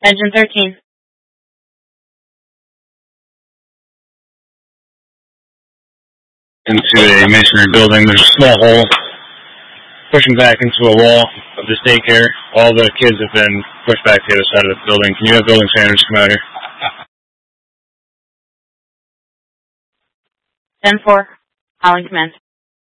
Engine 13. Into a masonry building. There's a small hole pushing back into a wall of this daycare. All the kids have been pushed back to the other side of the building. Can you have building standards come out here? 10-4. Calling command.